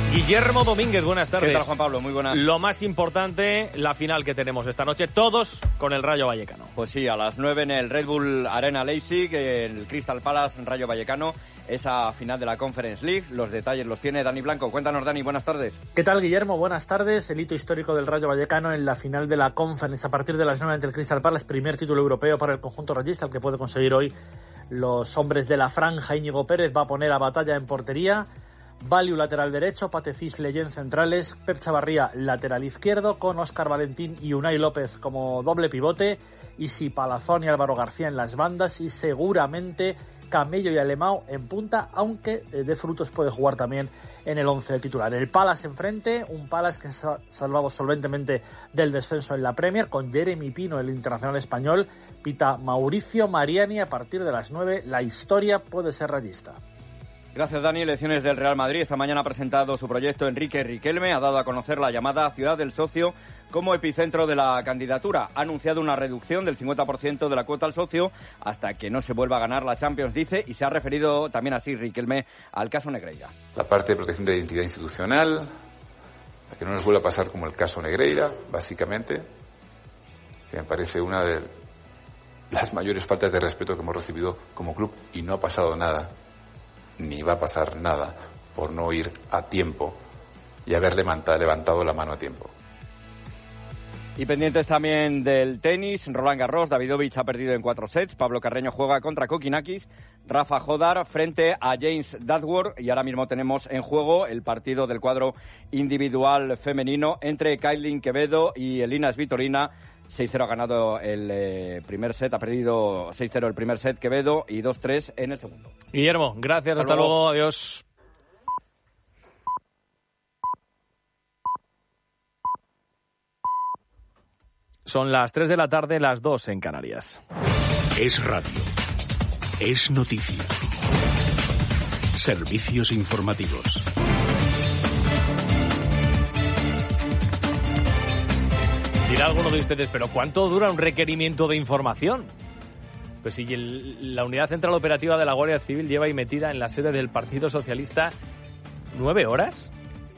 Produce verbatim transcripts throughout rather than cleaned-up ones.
Guillermo Domínguez, buenas tardes. ¿Qué tal, Juan Pablo? Muy buenas. Lo más importante, la final que tenemos esta noche, todos con el Rayo Vallecano. Pues sí, a las nueve en el Red Bull Arena Leipzig, el Crystal Palace Rayo Vallecano, esa final de la Conference League. Los detalles los tiene Dani Blanco. Cuéntanos, Dani, buenas tardes. ¿Qué tal, Guillermo? Buenas tardes. El hito histórico del Rayo Vallecano en la final de la Conference a partir de las nueve ante el Crystal Palace, primer título europeo para el conjunto rayista, el que puede conseguir hoy los hombres de la franja. Íñigo Pérez va a poner a Batalla en portería, Valiu lateral derecho, Patecis Leyen centrales, Pep Chavarría lateral izquierdo, con Óscar Valentín y Unai López como doble pivote, Isi Palazón y Álvaro García en las bandas, y seguramente Camello y Alemão en punta, aunque de frutos puede jugar también en el once titular. El Palace enfrente, un Palace que se ha salvado solventemente del descenso en la Premier, con Jeremy Pino, el internacional español, pita Mauricio Mariani. A partir de las nueve, la historia puede ser rayista. Gracias, Dani. Elecciones del Real Madrid. Esta mañana ha presentado su proyecto Enrique Riquelme. Ha dado a conocer la llamada Ciudad del Socio como epicentro de la candidatura. Ha anunciado una reducción del cincuenta por ciento de la cuota al socio hasta que no se vuelva a ganar la Champions, dice, y se ha referido también así Riquelme al caso Negreira. La parte de protección de la identidad institucional, para que no nos vuelva a pasar como el caso Negreira, básicamente, que me parece una de las mayores faltas de respeto que hemos recibido como club, y no ha pasado nada, ni va a pasar nada por no ir a tiempo y haber levantado, levantado la mano a tiempo. Y pendientes también del tenis, Roland Garros, Davidovich ha perdido en cuatro sets, Pablo Carreño juega contra Kokinakis, Rafa Jodar frente a James Duckworth, y ahora mismo tenemos en juego el partido del cuadro individual femenino entre Kailin Quevedo y Elina Svitolina. seis cero ha ganado el eh, primer set, ha perdido seis cero el primer set Quevedo y dos tres en el segundo. Guillermo, gracias, hasta, hasta luego. luego, adiós. Son las tres de la tarde, las dos en Canarias. Es radio. Es noticia. Servicios informativos. Dirá alguno de ustedes, ¿pero cuánto dura un requerimiento de información? Pues si el, la Unidad Central Operativa de la Guardia Civil lleva ahí metida en la sede del Partido Socialista nueve horas.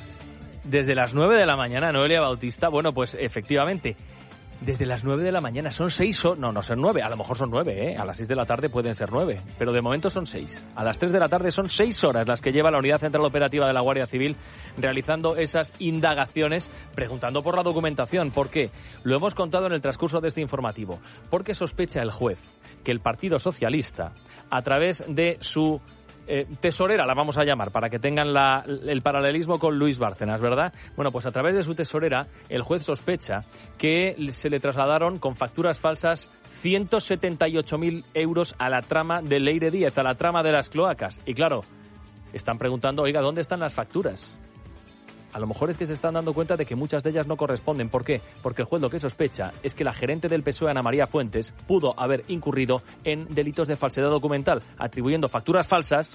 Desde las nueve de la mañana, Noelia Bautista, bueno, pues efectivamente, desde las nueve de la mañana, son seis o... No, no son nueve, a lo mejor son nueve, ¿eh? A las seis de la tarde pueden ser nueve, pero de momento son seis. A las tres de la tarde son seis horas las que lleva la Unidad Central Operativa de la Guardia Civil realizando esas indagaciones, preguntando por la documentación. ¿Por qué? Lo hemos contado en el transcurso de este informativo. Porque sospecha el juez que el Partido Socialista, a través de su... Eh, tesorera, la vamos a llamar, para que tengan la, el paralelismo con Luis Bárcenas, ¿verdad? Bueno, pues a través de su tesorera, el juez sospecha que se le trasladaron con facturas falsas ciento setenta y ocho mil euros a la trama de Leire Díez, a la trama de las cloacas. Y claro, están preguntando, oiga, ¿dónde están las facturas? A lo mejor es que se están dando cuenta de que muchas de ellas no corresponden. ¿Por qué? Porque el juez lo que sospecha es que la gerente del P S O E, Ana María Fuentes, pudo haber incurrido en delitos de falsedad documental, atribuyendo facturas falsas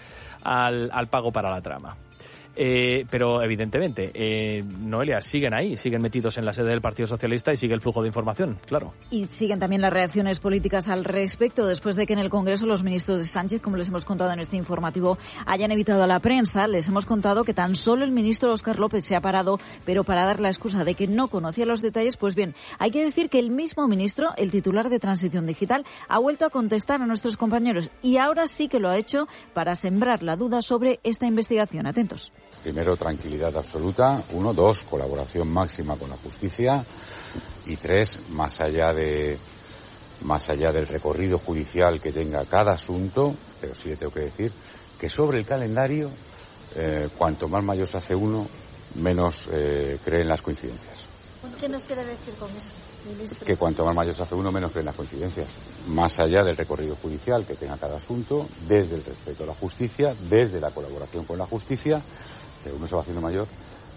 al, al pago para la trama. Eh, pero evidentemente, eh, Noelia, siguen ahí, siguen metidos en la sede del Partido Socialista y sigue el flujo de información, claro. Y siguen también las reacciones políticas al respecto, después de que en el Congreso los ministros de Sánchez, como les hemos contado en este informativo, hayan evitado a la prensa. Les hemos contado que tan solo el ministro Óscar López se ha parado, pero para dar la excusa de que no conocía los detalles. Pues bien, hay que decir que el mismo ministro, el titular de Transición Digital, ha vuelto a contestar a nuestros compañeros, y ahora sí que lo ha hecho para sembrar la duda sobre esta investigación. Atentos. Primero, tranquilidad absoluta. Uno, dos, colaboración máxima con la justicia. Y tres, más allá de más allá del recorrido judicial que tenga cada asunto, pero sí le tengo que decir que sobre el calendario, eh, cuanto más mayor se hace uno, menos eh, cree en las coincidencias. ¿Qué nos quiere decir con eso, ministro? Que cuanto más mayor se hace uno, menos cree en las coincidencias. Más allá del recorrido judicial que tenga cada asunto, desde el respeto a la justicia, desde la colaboración con la justicia, pero uno se va haciendo mayor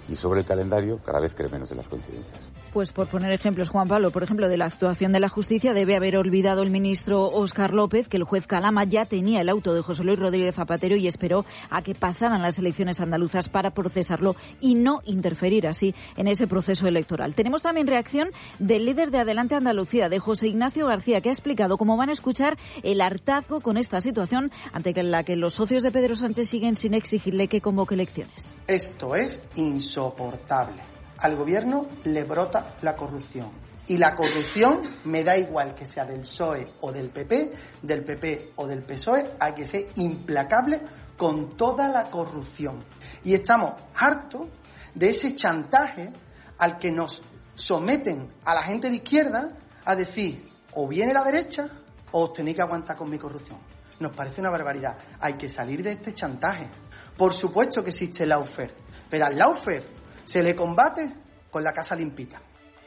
Y sobre el calendario, cada vez cree menos en las coincidencias. Pues por poner ejemplos, Juan Pablo, por ejemplo, de la actuación de la justicia, debe haber olvidado el ministro Óscar López que el juez Calama ya tenía el auto de José Luis Rodríguez Zapatero y esperó a que pasaran las elecciones andaluzas para procesarlo y no interferir así en ese proceso electoral. Tenemos también reacción del líder de Adelante Andalucía, de José Ignacio García, que ha explicado cómo van a escuchar el hartazgo con esta situación ante la que los socios de Pedro Sánchez siguen sin exigirle que convoque elecciones. Esto es insoportable. Al gobierno le brota la corrupción. Y la corrupción me da igual que sea del P S O E o del P P, del P P o del P S O E, hay que ser implacable con toda la corrupción. Y estamos hartos de ese chantaje al que nos someten a la gente de izquierda a decir, o viene la derecha o os tenéis que aguantar con mi corrupción. Nos parece una barbaridad. Hay que salir de este chantaje. Por supuesto que existe el lawfare, pero al lawfare se le combate con la casa limpita.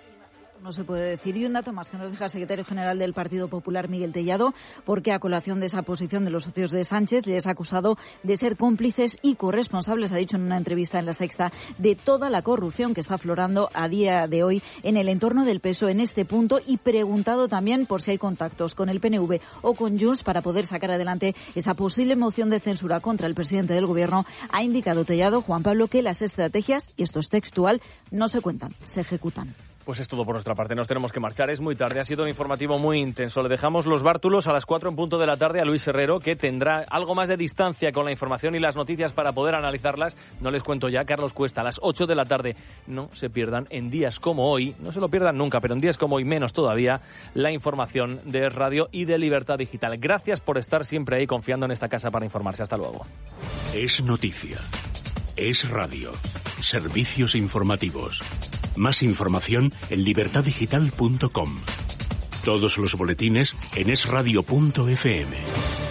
No se puede decir. Y un dato más que nos deja el secretario general del Partido Popular, Miguel Tellado, porque a colación de esa posición de los socios de Sánchez les ha acusado de ser cómplices y corresponsables, ha dicho en una entrevista en La Sexta, de toda la corrupción que está aflorando a día de hoy en el entorno del P S O E en este punto, y preguntado también por si hay contactos con el P N V o con Junts para poder sacar adelante esa posible moción de censura contra el presidente del Gobierno. Ha indicado Tellado, Juan Pablo, que las estrategias, y esto es textual, no se cuentan, se ejecutan. Pues es todo por nuestra parte, nos tenemos que marchar, es muy tarde, ha sido un informativo muy intenso. Le dejamos los bártulos a las cuatro en punto de la tarde a Luis Herrero, que tendrá algo más de distancia con la información y las noticias para poder analizarlas. No les cuento ya, Carlos Cuesta, a las ocho de la tarde. No se pierdan en días como hoy, no se lo pierdan nunca, pero en días como hoy menos todavía, la información de Radio y de Libertad Digital. Gracias por estar siempre ahí confiando en esta casa para informarse. Hasta luego. Es noticia. Es radio. Servicios informativos. Más información en libertad digital punto com. Todos los boletines en es radio punto efe eme.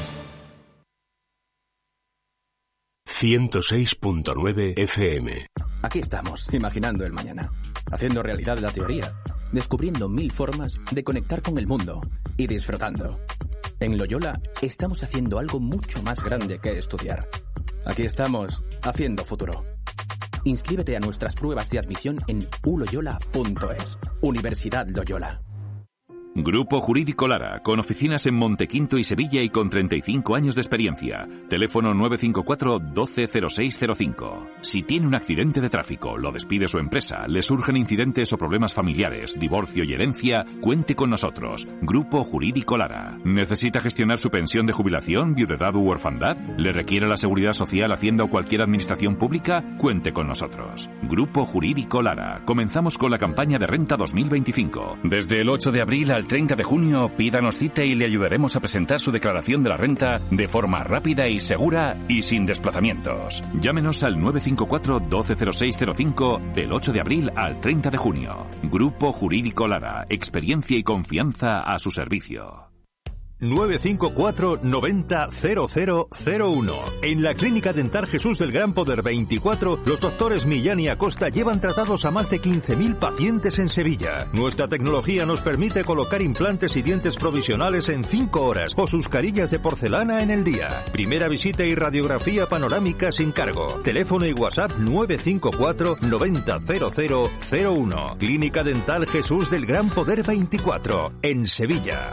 ciento seis punto nueve efe eme. Aquí estamos, imaginando el mañana, haciendo realidad la teoría, descubriendo mil formas de conectar con el mundo y disfrutando. En Loyola estamos haciendo algo mucho más grande que estudiar. Aquí estamos, haciendo futuro. Inscríbete a nuestras pruebas de admisión en u loyola punto es. Universidad Loyola. Grupo Jurídico Lara, con oficinas en Montequinto y Sevilla y con treinta y cinco años de experiencia. Teléfono nueve cinco cuatro, doce cero seis cero cinco. Si tiene un accidente de tráfico, lo despide su empresa, le surgen incidentes o problemas familiares, divorcio y herencia, cuente con nosotros. Grupo Jurídico Lara. ¿Necesita gestionar su pensión de jubilación, viudedad u orfandad? ¿Le requiere la Seguridad Social, Hacienda o cualquier administración pública? Cuente con nosotros. Grupo Jurídico Lara. Comenzamos con la campaña de renta dos mil veinticinco. Desde el ocho de abril al treinta de junio, pídanos cita y le ayudaremos a presentar su declaración de la renta de forma rápida y segura y sin desplazamientos. Llámenos al nueve cinco cuatro, doce cero seis cero cinco del ocho de abril al treinta de junio. Grupo Jurídico Lara. Experiencia y confianza a su servicio. nueve cinco cuatro, noventa, cero cero cero uno. En la Clínica Dental Jesús del Gran Poder veinticuatro, los doctores Millán y Acosta llevan tratados a más de quince mil pacientes en Sevilla. Nuestra tecnología nos permite colocar implantes y dientes provisionales en cinco horas o sus carillas de porcelana en el día. Primera visita y radiografía panorámica sin cargo. Teléfono y WhatsApp nueve cinco cuatro, noventa, cero cero cero uno. Clínica Dental Jesús del Gran Poder veinticuatro, en Sevilla.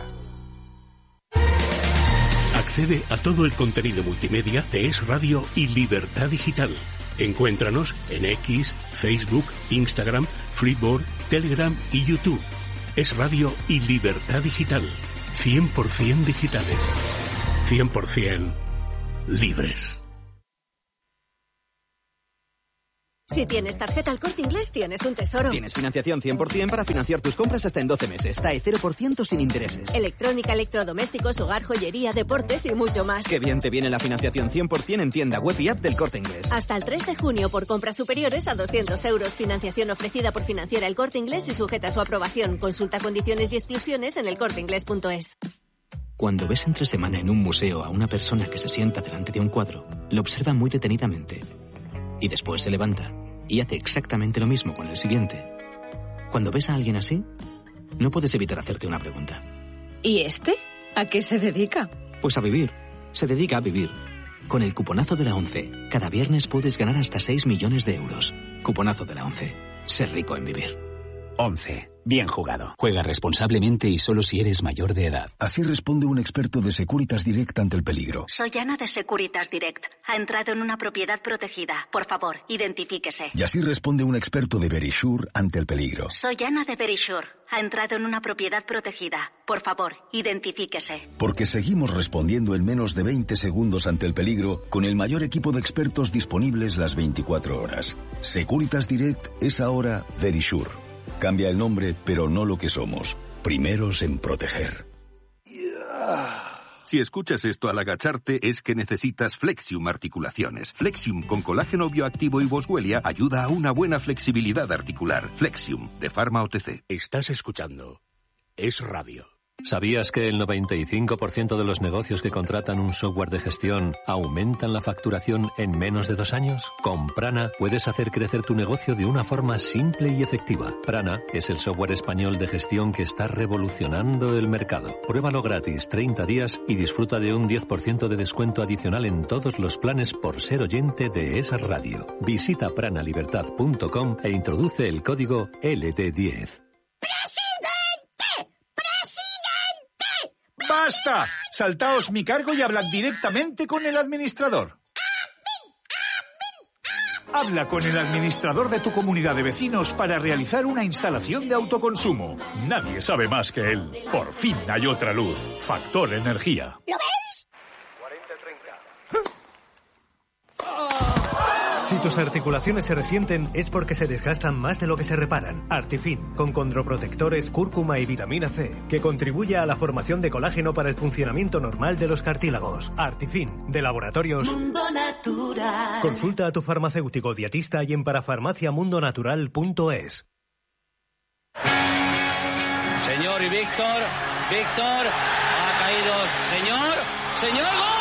Accede a todo el contenido multimedia de Es Radio y Libertad Digital. Encuéntranos en X, Facebook, Instagram, Flipboard, Telegram y YouTube. Es Radio y Libertad Digital. cien por ciento digitales. cien por ciento libres. Si tienes tarjeta El Corte Inglés, tienes un tesoro. Tienes financiación cien por ciento para financiar tus compras hasta en doce meses. T A E cero por ciento sin intereses. Electrónica, electrodomésticos, hogar, joyería, deportes y mucho más. Qué bien te viene la financiación cien por ciento en tienda web y app del Corte Inglés. Hasta el tres de junio por compras superiores a doscientos euros. Financiación ofrecida por Financiera El Corte Inglés y sujeta a su aprobación. Consulta condiciones y exclusiones en el corte inglés punto es. Cuando ves entre semana en un museo a una persona que se sienta delante de un cuadro, lo observa muy detenidamente. Y después se levanta y hace exactamente lo mismo con el siguiente. Cuando ves a alguien así, no puedes evitar hacerte una pregunta. ¿Y este? ¿A qué se dedica? Pues a vivir. Se dedica a vivir. Con el cuponazo de la ONCE, cada viernes puedes ganar hasta seis millones de euros. Cuponazo de la ONCE. Ser rico en vivir. ONCE. Bien jugado. Juega responsablemente y solo si eres mayor de edad. Así responde un experto de Securitas Direct ante el peligro. Soy Ana de Securitas Direct. Ha entrado en una propiedad protegida. Por favor, identifíquese. Y así responde un experto de Verisure ante el peligro. Soy Ana de Verisure. Ha entrado en una propiedad protegida. Por favor, identifíquese. Porque seguimos respondiendo en menos de veinte segundos ante el peligro con el mayor equipo de expertos disponibles las veinticuatro horas. Securitas Direct es ahora Verisure. Cambia el nombre, pero no lo que somos. Primeros en proteger. Si escuchas esto al agacharte, es que necesitas Flexium Articulaciones. Flexium con colágeno bioactivo y boswellia ayuda a una buena flexibilidad articular. Flexium, de Pharma O T C. Estás escuchando Es Radio. ¿Sabías que el noventa y cinco por ciento de los negocios que contratan un software de gestión aumentan la facturación en menos de dos años? Con Prana puedes hacer crecer tu negocio de una forma simple y efectiva. Prana es el software español de gestión que está revolucionando el mercado. Pruébalo gratis treinta días y disfruta de un diez por ciento de descuento adicional en todos los planes por ser oyente de esa radio. Visita pranalibertad punto com e introduce el código L D diez. ¡Basta! Saltaos mi cargo y hablad directamente con el administrador. Habla con el administrador de tu comunidad de vecinos para realizar una instalación de autoconsumo. Nadie sabe más que él. Por fin hay otra luz. Factor Energía. ¿Lo veis? cuarenta treinta. Si tus articulaciones se resienten es porque se desgastan más de lo que se reparan. Artifin, con condroprotectores, cúrcuma y vitamina C, que contribuye a la formación de colágeno para el funcionamiento normal de los cartílagos. Artifin, de Laboratorios Mundo Natural. Consulta a tu farmacéutico dietista y en parafarmaciamundonatural punto es. Señor y Víctor, Víctor, ha caído. Señor, señor, ¡gol!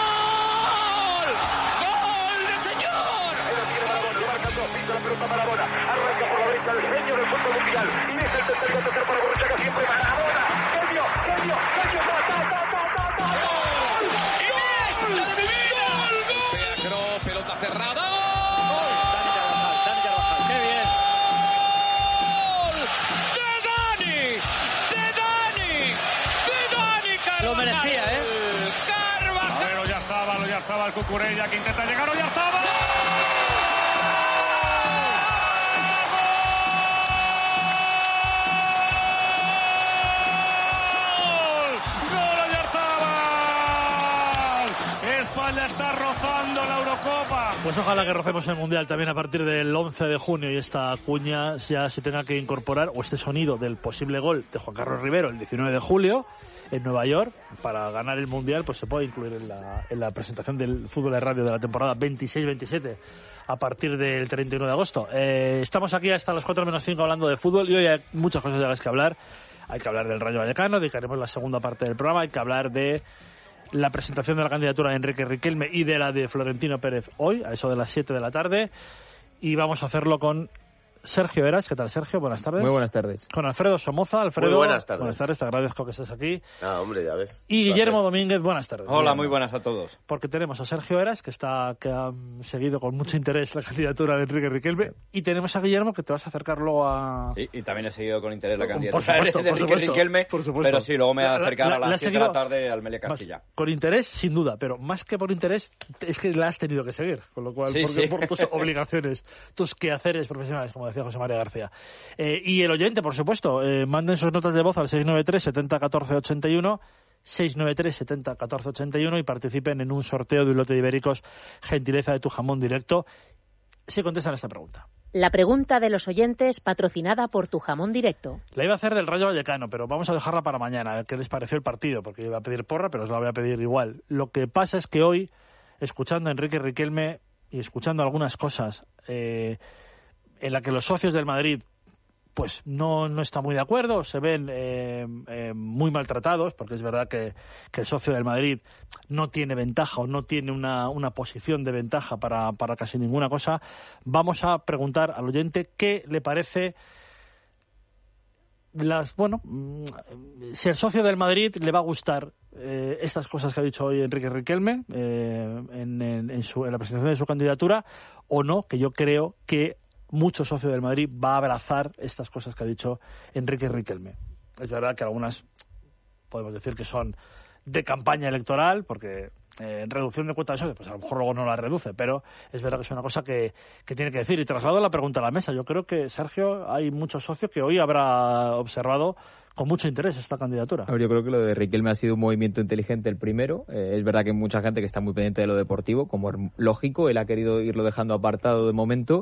La pelota Maradona, arranca por la derecha el genio del fútbol mundial y es el tercer gol tercer para Borruchaga, siempre Maradona, genio, genio, genio, ta, ta, ta, ta, ta, ta, gol, ¡esta de mi vida! Pedro, pelota cerrada, ¡gol! Dani Carvajal, Dani Carvajal, qué bien. ¡Gol! ¡De Dani! ¡De Dani! ¡De Dani Carvajal! Lo merecía, ¿eh? Carvajal. A ver, Oyarzábal, Oyarzábal, Cucurella, que intenta llegar, Oyarzábal. España está rozando la Eurocopa. Pues ojalá que rocemos el Mundial también a partir del once de junio y esta cuña ya se tenga que incorporar, o este sonido del posible gol de Juan Carlos Rivero el diecinueve de julio en Nueva York para ganar el Mundial, pues se puede incluir en la, en la presentación del fútbol de radio de la temporada veintiséis veintisiete a partir del treinta y uno de agosto. Eh, estamos aquí hasta las cuatro menos cinco hablando de fútbol y hoy hay muchas cosas de las que hablar. Hay que hablar del Rayo Vallecano, dedicaremos la segunda parte del programa, hay que hablar de la presentación de la candidatura de Enrique Riquelme y de la de Florentino Pérez hoy, a eso de las siete de la tarde, y vamos a hacerlo con Sergio Eras. ¿Qué tal, Sergio? Buenas tardes. Muy buenas tardes. Con Alfredo Somoza. Alfredo, muy buenas tardes. Buenas tardes, te agradezco que estés aquí. Ah, hombre, ya ves. Y Guillermo Domínguez, buenas tardes. Hola, Guillermo. muy buenas a todos. Porque tenemos a Sergio Eras, que está que ha seguido con mucho interés la candidatura de Enrique Riquelme, y tenemos a Guillermo, que te vas a acercar luego a... Sí, y también he seguido con interés la candidatura por supuesto, de por Enrique supuesto, Riquelme, por supuesto. Pero sí, luego me voy a acercar la, a la, las la siete de la tarde al Mele Castilla. Más, con interés, sin duda, pero más que por interés, es que la has tenido que seguir, con lo cual, sí, porque, sí. por tus obligaciones, tus quehaceres profesionales, como decía José María García. Eh, y el oyente, por supuesto, eh, manden sus notas de voz al seis nueve tres setenta catorce ochenta y uno, seis nueve tres setenta catorce ochenta y uno y participen en un sorteo de un lote de ibéricos, gentileza de Tu Jamón Directo, si contestan esta pregunta. La pregunta de los oyentes, patrocinada por Tu Jamón Directo. La iba a hacer del Rayo Vallecano, pero vamos a dejarla para mañana. ¿Qué les pareció el partido? Porque iba a pedir porra, pero os la voy a pedir igual. Lo que pasa es que hoy, escuchando a Enrique Riquelme y escuchando algunas cosas eh, en las que los socios del Madrid pues no, no está muy de acuerdo, se ven eh, eh, muy maltratados, porque es verdad que, que el socio del Madrid no tiene ventaja o no tiene una, una posición de ventaja para, para casi ninguna cosa. Vamos a preguntar al oyente qué le parece las, bueno, si el socio del Madrid le va a gustar eh, estas cosas que ha dicho hoy Enrique Riquelme eh, en, en, en, su, en la presentación de su candidatura o no, que yo creo que mucho socio del Madrid va a abrazar estas cosas que ha dicho Enrique Riquelme. Es verdad que algunas podemos decir que son de campaña electoral, porque eh, reducción de cuota de socios, pues a lo mejor luego no la reduce, pero es verdad que es una cosa que, que tiene que decir. Y traslado la pregunta a la mesa. Yo creo que, Sergio, hay muchos socios que hoy habrá observado con mucho interés esta candidatura. A ver, yo creo que lo de Riquelme ha sido un movimiento inteligente el primero. Eh, es verdad que hay mucha gente que está muy pendiente de lo deportivo, como es lógico. Él ha querido irlo dejando apartado de momento.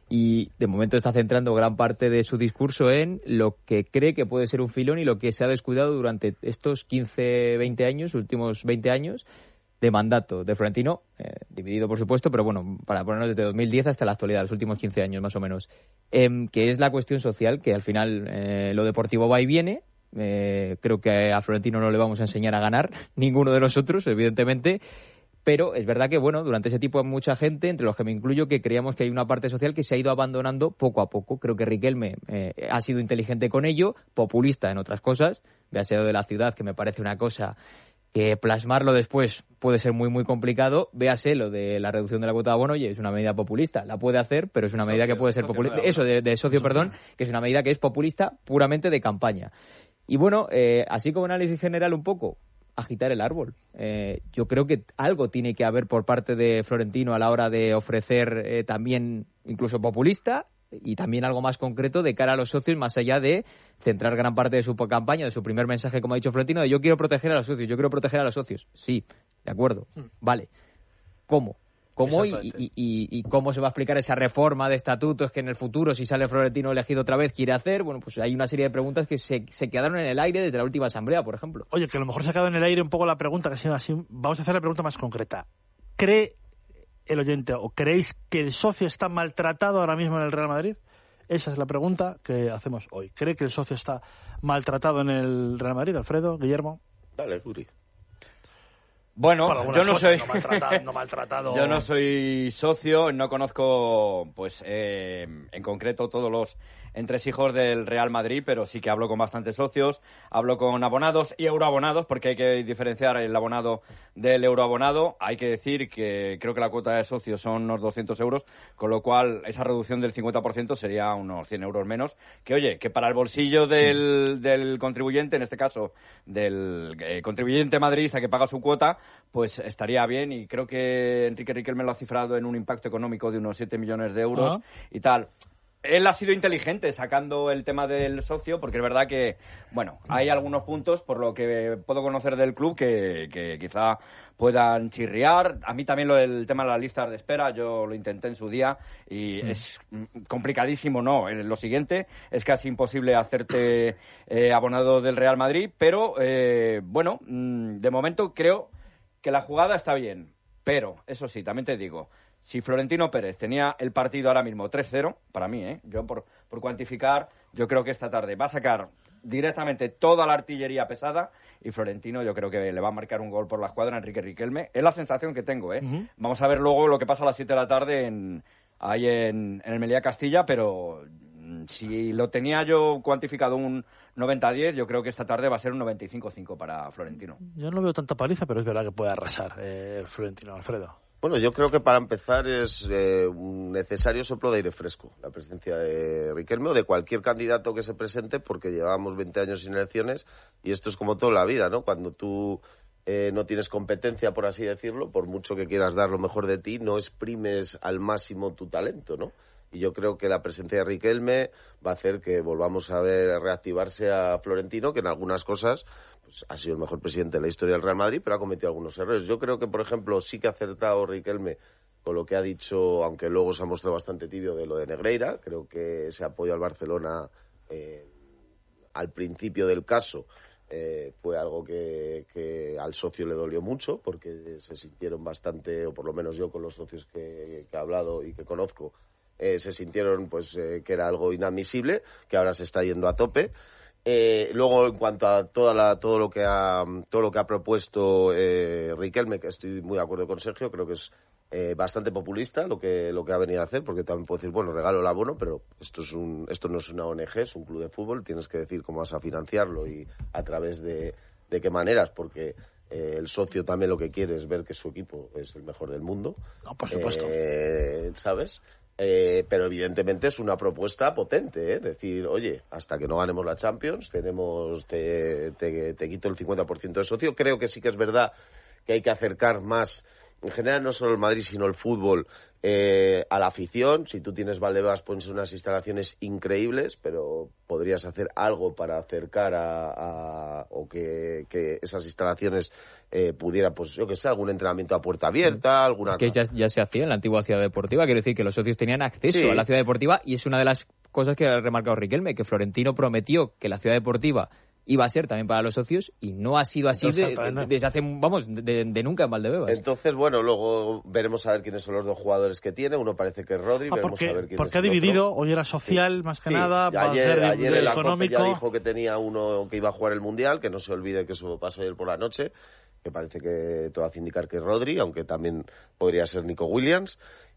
Y de momento está centrando gran parte de su discurso en lo que cree que puede ser un filón y lo que se ha descuidado durante estos quince, veinte años, últimos veinte años de mandato de Florentino, eh, dividido por supuesto, pero bueno, para ponernos desde dos mil diez hasta la actualidad, los últimos quince años más o menos, eh, que es la cuestión social, que al final eh, lo deportivo va y viene. Eh, creo que a Florentino no le vamos a enseñar a ganar, ninguno de nosotros, evidentemente. Pero es verdad que, bueno, durante ese tiempo hay mucha gente, entre los que me incluyo, que creíamos que hay una parte social que se ha ido abandonando poco a poco. Creo que Riquelme eh, ha sido inteligente con ello, populista en otras cosas. Véase lo de la ciudad, que me parece una cosa que plasmarlo después puede ser muy, muy complicado. Véase lo de la reducción de la cuota de abono, oye, es una medida populista. La puede hacer, pero es una medida que puede ser populista. Eso, de, de socio, perdón, que es una medida que es populista puramente de campaña. Y bueno, eh, así como análisis general un poco, agitar el árbol. Eh, yo creo que algo tiene que haber por parte de Florentino a la hora de ofrecer eh, también incluso populista y también algo más concreto de cara a los socios, más allá de centrar gran parte de su campaña, de su primer mensaje, como ha dicho Florentino, de yo quiero proteger a los socios, yo quiero proteger a los socios. Sí, de acuerdo, vale. ¿Cómo? ¿Cómo y, y, y, y cómo se va a explicar esa reforma de estatutos que en el futuro, si sale Florentino elegido otra vez, quiere hacer? Bueno, pues hay una serie de preguntas que se, se quedaron en el aire desde la última asamblea, por ejemplo. Oye, que a lo mejor se ha quedado en el aire un poco la pregunta, que ha sido así. Vamos a hacer la pregunta más concreta. ¿Cree el oyente o creéis que el socio está maltratado ahora mismo en el Real Madrid? Esa es la pregunta que hacemos hoy. ¿Cree que el socio está maltratado en el Real Madrid, Alfredo, Guillermo? Dale, Guri. Bueno, yo no soy no maltratado, no maltratado. Yo no soy socio, no conozco, pues, eh, en concreto todos los entresijos del Real Madrid, pero sí que hablo con bastantes socios, hablo con abonados y euroabonados, porque hay que diferenciar el abonado del euroabonado. Hay que decir que creo que la cuota de socios son unos doscientos euros, con lo cual esa reducción del cincuenta por ciento sería unos cien euros menos, que oye, que para el bolsillo del, del contribuyente, en este caso del eh, contribuyente madridista que paga su cuota, pues estaría bien, y creo que Enrique Riquelme lo ha cifrado en un impacto económico de unos siete millones de euros uh-huh. y tal. Él ha sido inteligente sacando el tema del socio, porque es verdad que, bueno, hay algunos puntos, por lo que puedo conocer del club, que, que quizá puedan chirriar. A mí también lo del tema de las listas de espera, yo lo intenté en su día y mm. es complicadísimo, ¿no? Lo siguiente, es casi imposible hacerte eh, abonado del Real Madrid, pero, eh, bueno, de momento creo que la jugada está bien, pero, eso sí, también te digo, si Florentino Pérez tenía el partido ahora mismo tres cero, para mí, ¿eh? Yo por, por cuantificar, yo creo que esta tarde va a sacar directamente toda la artillería pesada y Florentino yo creo que le va a marcar un gol por la escuadra a Enrique Riquelme. Es la sensación que tengo, ¿eh? Uh-huh. Vamos a ver luego lo que pasa a las siete de la tarde en, ahí en, en el Meliá Castilla, pero si lo tenía yo cuantificado un noventa a diez, yo creo que esta tarde va a ser un noventa y cinco cinco para Florentino. Yo no veo tanta paliza, pero es verdad que puede arrasar eh, Florentino, Alfredo. Bueno, yo creo que para empezar es eh, un necesario soplo de aire fresco la presencia de Riquelme o de cualquier candidato que se presente, porque llevamos veinte años sin elecciones y esto es como toda la vida, ¿no? Cuando tú eh, no tienes competencia, por así decirlo, por mucho que quieras dar lo mejor de ti, no exprimes al máximo tu talento, ¿no? Y yo creo que la presencia de Riquelme va a hacer que volvamos a ver reactivarse a Florentino, que en algunas cosas pues, ha sido el mejor presidente de la historia del Real Madrid, pero ha cometido algunos errores. Yo creo que, por ejemplo, sí que ha acertado Riquelme con lo que ha dicho, aunque luego se ha mostrado bastante tibio, de lo de Negreira. Creo que ese apoyo al Barcelona eh, al principio del caso eh, fue algo que, que al socio le dolió mucho, porque se sintieron bastante, o por lo menos yo con los socios que, que he hablado y que conozco, Eh, se sintieron pues eh, que era algo inadmisible, que ahora se está yendo a tope. Eh, luego, en cuanto a toda la, todo lo que ha todo lo que ha propuesto eh, Riquelme, que estoy muy de acuerdo con Sergio, creo que es eh, bastante populista lo que lo que ha venido a hacer, porque también puedo decir, bueno, regalo el abono, pero esto es un esto no es una O N G, es un club de fútbol, tienes que decir cómo vas a financiarlo y a través de, de qué maneras, porque Eh, el socio también lo que quiere es ver que su equipo es el mejor del mundo. No, por supuesto. Eh, ¿Sabes? Eh, pero evidentemente es una propuesta potente, ¿eh? Decir, oye, hasta que no ganemos la Champions, tenemos te, te, te quito el cincuenta por ciento de socio. Creo que sí que es verdad que hay que acercar más, en general no solo el Madrid, sino el fútbol, eh, a la afición. Si tú tienes Valdebebas, pones unas instalaciones increíbles, pero podrías hacer algo para acercar a, a o que, que esas instalaciones eh, pudieran, pues yo que sé, algún entrenamiento a puerta abierta, alguna... Es que ya, ya se hacía en la antigua ciudad deportiva, quiero decir que los socios tenían acceso Sí. a la ciudad deportiva, y es una de las cosas que ha remarcado Riquelme, que Florentino prometió que la ciudad deportiva iba a ser también para los socios, y no ha sido así de, de, desde hace, vamos, de, de nunca en Valdebebas. Entonces, bueno, luego veremos a ver quiénes son los dos jugadores que tiene. Uno parece que es Rodri, Ah, veremos porque a ver quién porque es ha el otro. dividido, hoy era social Sí. más que Sí. nada, para ayer, hacer de, ayer de el Alcofe económico. ya dijo que tenía uno que iba a jugar el Mundial, que no se olvide que eso pasó ayer por la noche, que parece que todo hace indicar que es Rodri, aunque también podría ser Nico Williams.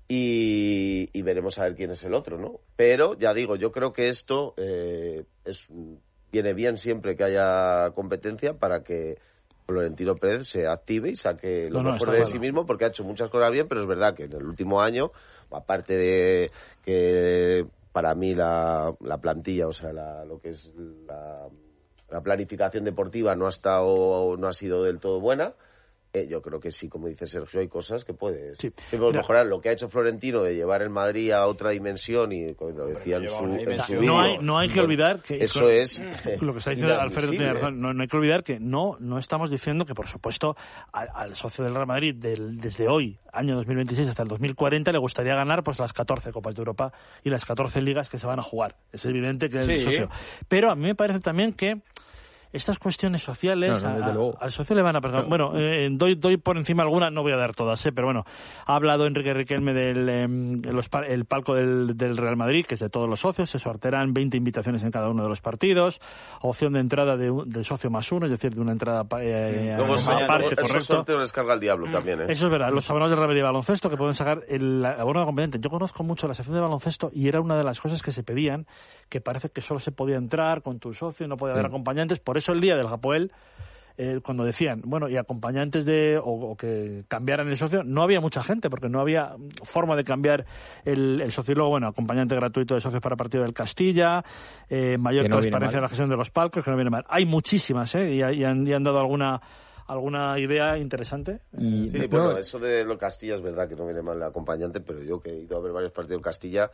Y, y veremos a ver quién es el otro, ¿no? Pero, ya digo, yo creo que esto eh, es viene bien siempre que haya competencia para que Florentino Pérez se active y saque lo No, no, mejor está de claro. sí mismo, porque ha hecho muchas cosas bien, pero es verdad que en el último año, aparte de que para mí la, la plantilla, o sea, la, lo que es la, la planificación deportiva no ha estado, no ha sido del todo buena. Eh, yo creo que sí, como dice Sergio, hay cosas que puedes, que puedes mejorar. Lo que ha hecho Florentino de llevar el Madrid a otra dimensión, y como lo decía en su, en su No vídeo, hay, no hay que olvidar que eso es lo que está diciendo Alfredo tiene inadmisible. razón. No, no hay que olvidar que no no estamos diciendo que, por supuesto, al, al socio del Real Madrid del, desde hoy, año dos mil veintiséis hasta el dos mil cuarenta, le gustaría ganar pues las catorce Copas de Europa y las catorce ligas que se van a jugar. Es evidente que es el Sí. socio. Pero a mí me parece también que estas cuestiones sociales No, no, desde a- luego. al socio le van a perder. No. Bueno, eh, doy, doy por encima alguna, no voy a dar todas, eh, pero bueno, ha hablado Enrique Riquelme del em, los pa- el palco del, del Real Madrid, que es de todos los socios, se sortearán veinte invitaciones en cada uno de los partidos, opción de entrada de, un- de socio más uno, es decir, de una entrada pa- eh, Luego, eso- aparte, esos correcto. sorteos les carga el diablo también, ¿eh? Eso es verdad, los abonados del Real Madrid de baloncesto que pueden sacar el abono de acompañante. Yo conozco mucho la sección de baloncesto y era una de las cosas que se pedían, que parece que solo se podía entrar con tu socio y no podía haber Sí. acompañantes. Por eso el día del Hapoel, eh, cuando decían, bueno, y acompañantes de o, o que cambiaran el socio, no había mucha gente porque no había forma de cambiar el, el socio. Y luego, bueno, acompañante gratuito de socios para partido del Castilla, eh, mayor Que no viene transparencia mal. en la gestión de los palcos, que no viene mal. Hay muchísimas, ¿eh? Y, y han, y han dado alguna alguna idea interesante. Y, Sí, bueno, eso de lo Castilla es verdad que no viene mal el acompañante, pero yo que he ido a ver varios partidos en Castilla,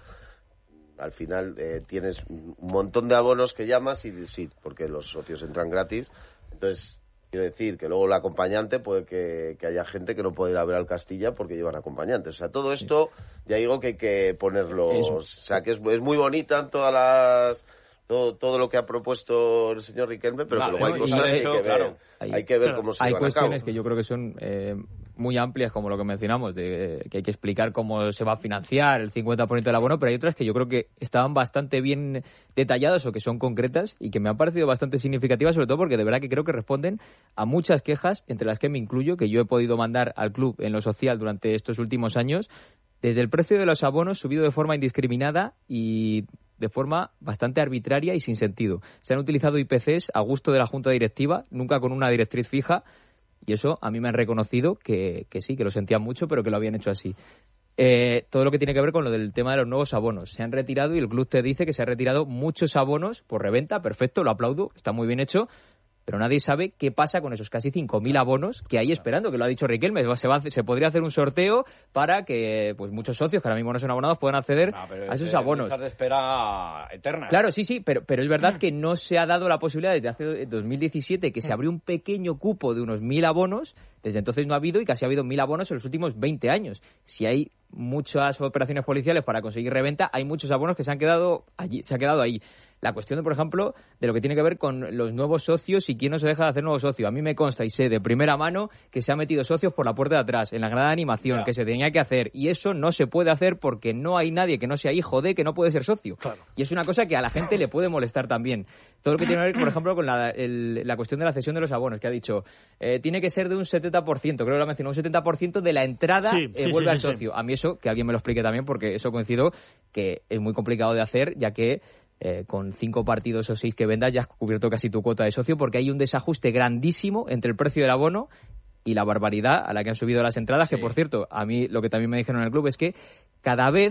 al final eh, tienes un montón de abonos que llamas y sí, porque los socios entran gratis. Entonces, quiero decir que luego el acompañante puede que, que haya gente que no puede ir a ver al Castilla porque llevan acompañantes. O sea, todo esto, ya digo que hay que ponerlo... Eso. O sea, que es, es muy bonita en todas las... Todo, todo lo que ha propuesto el señor Riquelme, pero Vale, que luego hay ¿no? Y cosas de que hay hecho, que ver, claro, hay que ver cómo se hay llevan a cabo. cuestiones que yo creo que son eh, muy amplias, como lo que mencionamos, de que hay que explicar cómo se va a financiar el cincuenta por ciento del abono, pero hay otras que yo creo que estaban bastante bien detalladas o que son concretas y que me han parecido bastante significativas, sobre todo porque de verdad que creo que responden a muchas quejas, entre las que me incluyo, que yo he podido mandar al club en lo social durante estos últimos años, desde el precio de los abonos subido de forma indiscriminada y de forma bastante arbitraria y sin sentido. Se han utilizado I P Cs a gusto de la Junta Directiva, nunca con una directriz fija, y eso a mí me han reconocido que, que sí, que lo sentían mucho, pero que lo habían hecho así. Eh, todo lo que tiene que ver con lo del tema de los nuevos abonos. Se han retirado, y el club te dice que se han retirado muchos abonos por reventa, perfecto, lo aplaudo, está muy bien hecho, pero nadie sabe qué pasa con esos casi cinco mil abonos que hay esperando, que lo ha dicho Riquelme. Se, va a hacer- se podría hacer un sorteo para que pues muchos socios que ahora mismo no son abonados puedan acceder a esos abonos. Listas de espera eternas. Claro, sí, sí, pero, pero es verdad que no se ha dado la posibilidad desde hace dos mil diecisiete que se abrió un pequeño cupo de unos mil abonos. Desde entonces no ha habido y casi ha habido mil abonos en los últimos veinte años. Si hay muchas operaciones policiales para conseguir reventa, hay muchos abonos que se han quedado allí, se ha quedado ahí. La cuestión, por ejemplo, de lo que tiene que ver con los nuevos socios y quién no se deja de hacer nuevos socios. A mí me consta y sé de primera mano que se han metido socios por la puerta de atrás, en la grada de animación, Ya. que se tenía que hacer. Y eso no se puede hacer porque no hay nadie que no sea hijo de que no puede ser socio. Claro. Y es una cosa que a la gente le puede molestar también. Todo lo que tiene que ver, por ejemplo, con la, el- la cuestión de la cesión de los abonos, que ha dicho, eh, tiene que ser de un setenta por ciento, creo que lo ha mencionado, un setenta por ciento de la entrada Sí, eh, sí, vuelve sí, al sí, sí. socio. A mí eso, que alguien me lo explique también, porque eso coincido que es muy complicado de hacer, ya que eh, con cinco partidos o seis que vendas ya has cubierto casi tu cuota de socio, porque hay un desajuste grandísimo entre el precio del abono y la barbaridad a la que han subido las entradas, que por cierto, a mí lo que también me dijeron en el club es que cada vez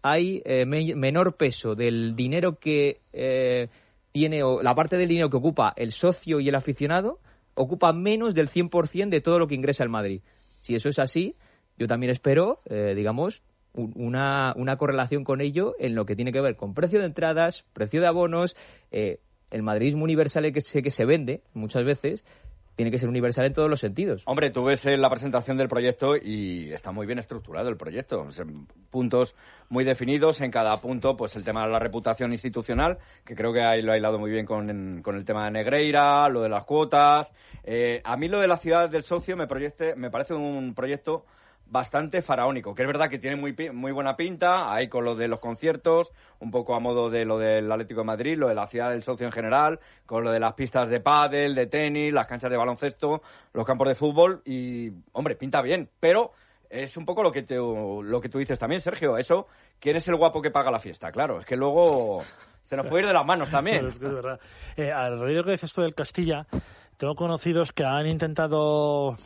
hay eh, me, menor peso del dinero que eh, tiene, o la parte del dinero que ocupa el socio y el aficionado, ocupa menos del cien por ciento de todo lo que ingresa el Madrid. Si eso es así, yo también espero, eh, digamos, una, una correlación con ello en lo que tiene que ver con precio de entradas, precio de abonos, eh, el madridismo universal que se, que se vende muchas veces, tiene que ser universal en todos los sentidos. Hombre, tú ves la presentación del proyecto y está muy bien estructurado el proyecto. O sea, puntos muy definidos, en cada punto pues el tema de la reputación institucional, que creo que ahí lo ha hilado muy bien con, con el tema de Negreira, lo de las cuotas. Eh, a mí lo de la ciudad del socio me, proyecte, me parece un proyecto bastante faraónico, que es verdad que tiene muy muy buena pinta, ahí con lo de los conciertos, un poco a modo de lo del Atlético de Madrid, lo de la ciudad del socio en general, con lo de las pistas de pádel, de tenis, las canchas de baloncesto, los campos de fútbol y, hombre, pinta bien, pero es un poco lo que te, lo que tú dices también, Sergio, eso, ¿quién es el guapo que paga la fiesta? Claro, es que luego se nos puede ir de las manos también. Pero es que es verdad. Eh, al raíz de lo que dices tú del Castilla, tengo conocidos que han intentado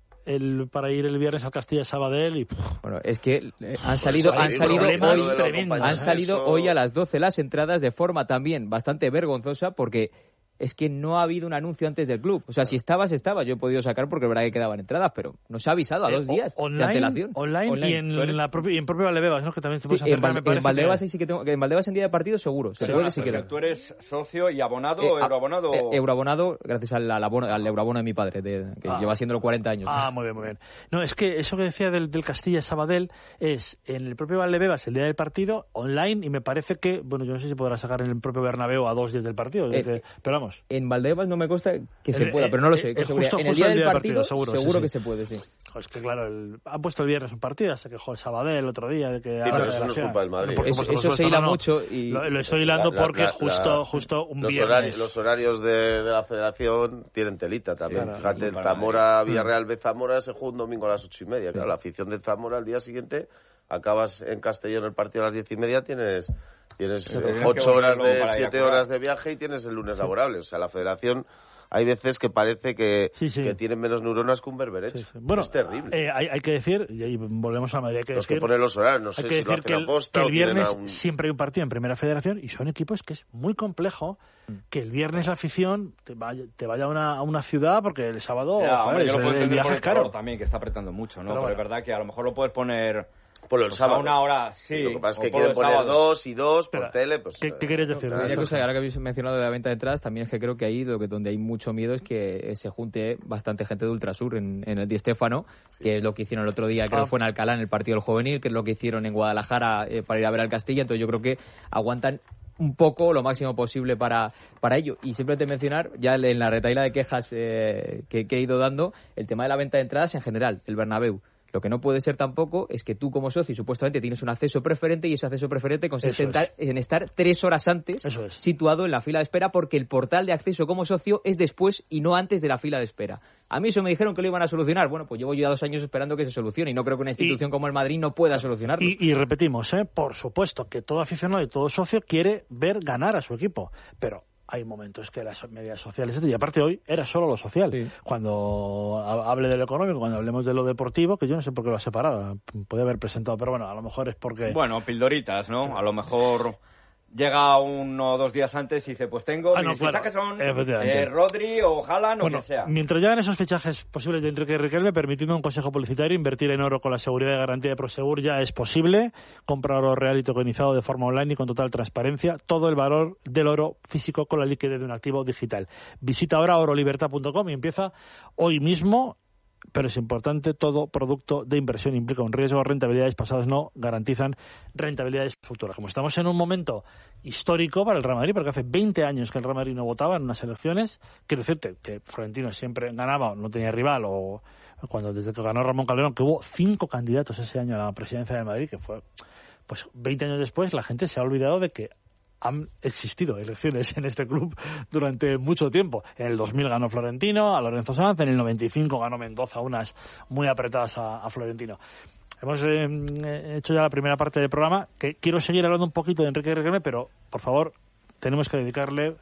El, para ir el viernes al Castilla Sabadell y bueno, es que eh, han salido han salido hoy, han salido hoy a las doce las entradas de forma también bastante vergonzosa, porque es que no ha habido un anuncio antes del club. O sea, si estabas, estaba. Yo he podido sacar porque es verdad que quedaban entradas, pero no se ha avisado a dos eh, días online, de antelación. Online, online y en, en la propia, y en propio Valdebebas, ¿no? Que también te puedes sí, acercar, en, Val, en Valdebebas que... sí que tengo, que en Valdebebas en día de partido seguro. Se pero puede no, si quieres. Tú eres socio y abonado eh, o euroabonado. Eh, euroabonado, gracias al, al, abono, al euroabono de mi padre, de, que ah. lleva haciéndolo cuarenta años. Ah, muy bien, muy bien. No, es que eso que decía del, del Castilla Sabadell es en el propio Valdebebas el día del partido, online, y me parece que, bueno, yo no sé si podrá sacar en el propio Bernabéu a dos días del partido. Eh, dice, pero vamos. En Valdebebas no me consta que se pueda, pero no lo sé. Eh, justo, en el justo día del día partido, partido seguro, seguro sí, que sí. se puede, sí. Joder, es que claro, el, han puesto el viernes un partido, se quejó el Sabadell el otro día. De que sí, pero eso no es culpa del Madrid. Bueno, eso, supuesto, eso se hila no, no. mucho. Y... Lo, lo estoy hilando la, porque la, justo, la, justo un los viernes. Horarios, los horarios de, de la federación tienen telita también. Sí, claro, fíjate, el Zamora, Villarreal de Zamora se juega un domingo a las ocho y media. Claro, la afición de Zamora al día siguiente, acabas en Castellón el partido a las diez y media, tienes... Tienes eh, ocho horas de, siete horas de viaje y tienes el lunes laborable. O sea, la federación... Hay veces que parece que, sí, sí. que tienen menos neuronas que un berberech. Sí, sí. Bueno, es terrible. Eh, hay, hay que decir, y ahí volvemos a Madrid, hay que los decir... que ponen los horarios, no sé si lo hacen a posta o el viernes un... siempre hay un partido en Primera Federación y son equipos que es muy complejo que el viernes la afición te vaya, te vaya a, una, a una ciudad porque el sábado... Ya, joder, hombre, yo lo puedo el, el viaje es caro. También, que está apretando mucho, ¿no? Pero, Pero bueno. es verdad que a lo mejor lo puedes poner... Por el pues sábado. A una hora, sí. Lo que pasa es que quieren poner sábado. dos y dos por Espera, tele. Pues, ¿Qué, ¿Qué quieres decir? Una cosa que ahora que habéis mencionado de la venta de entradas, también es que creo que ahí lo que, donde hay mucho miedo es que se junte bastante gente de Ultrasur en, en el Di Stéfano, sí. que es lo que hicieron el otro día, creo que ah. fue en Alcalá, en el partido del juvenil, que es lo que hicieron en Guadalajara eh, para ir a ver al Castilla. Entonces yo creo que aguantan un poco, lo máximo posible para, para ello. Y simplemente mencionar, ya en la retaíla de quejas eh, que, que he ido dando, el tema de la venta de entradas en general, el Bernabéu. Lo que no puede ser tampoco es que tú como socio supuestamente tienes un acceso preferente y ese acceso preferente consiste en, es. tar, en estar tres horas antes es. situado en la fila de espera porque el portal de acceso como socio es después y no antes de la fila de espera. A mí eso me dijeron que lo iban a solucionar. Bueno, pues llevo ya dos años esperando que se solucione y no creo que una institución y, como el Madrid no pueda solucionarlo. Y, y repetimos, ¿eh? Por supuesto que todo aficionado y todo socio quiere ver ganar a su equipo, pero hay momentos que las medidas sociales, y aparte hoy era solo lo social. Sí. Cuando hable de lo económico, cuando hablemos de lo deportivo, que yo no sé por qué lo ha separado, puede haber presentado, pero bueno, a lo mejor es porque... Bueno, pildoritas, ¿no? A lo mejor llega uno o dos días antes y dice, pues tengo, ah, no, mis claro. fichajes son eh, Rodri o Haaland bueno, o quien sea. Mientras llegan esos fichajes posibles de Enrique Riquelme, permitiendo un consejo publicitario, invertir en oro con la seguridad y garantía de Prosegur ya es posible. Compra oro real y tokenizado de forma online y con total transparencia. Todo el valor del oro físico con la liquidez de un activo digital. Visita ahora orolibertad punto com y empieza hoy mismo. Pero es importante, todo producto de inversión implica un riesgo, rentabilidades pasadas no garantizan rentabilidades futuras. Como estamos en un momento histórico para el Real Madrid, porque hace veinte años que el Real Madrid no votaba en unas elecciones, quiero decirte que Florentino siempre ganaba, no tenía rival, o cuando desde que ganó Ramón Calderón, que hubo cinco candidatos ese año a la presidencia del Madrid, que fue, pues veinte años después, la gente se ha olvidado de que han existido elecciones en este club durante mucho tiempo. En el dos mil ganó Florentino a Lorenzo Sanz, en el noventa y cinco ganó Mendoza, unas muy apretadas a, a Florentino. Hemos eh, hecho ya la primera parte del programa, que quiero seguir hablando un poquito de Enrique Riquelme, pero por favor, tenemos que dedicarle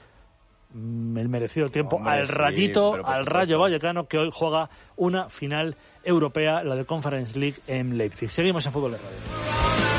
mm, el merecido tiempo Hombre, al Rayito, sí, al Rayo Vallecano, que hoy juega una final europea, la de Conference League en Leipzig. Seguimos en Fútbol de Radio.